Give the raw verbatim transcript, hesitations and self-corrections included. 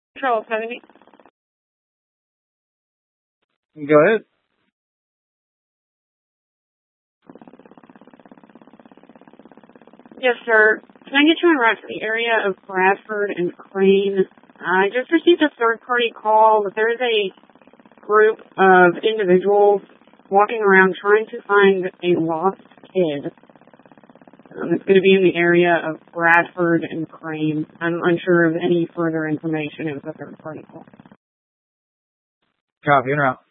Control seventy. Go ahead. Yes, sir. Can I get you on route to the area of Bradford and Crane? I just received a third-party call that there is a group of individuals walking around trying to find a lost kid. Um, it's going to be in the area of Bradford and Crane. I'm unsure of any further information. It was a third-party call. Copy, en route.